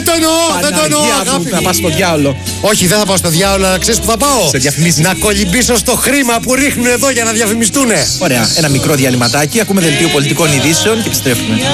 το εννοώ. Να πας στο διάολο. Όχι, δεν θα πάω στο διάολο, αλλά ξέρεις που θα πάω. Σε διαφημίσεις. Να κολυμπήσω στο χρήμα που ρίχνουν εδώ για να διαφημιστούνε. Ωραία, ένα μικρό διαλυματάκι. Ακούμε δελτίο πολιτικών ειδήσεων και επιστρέφουμε.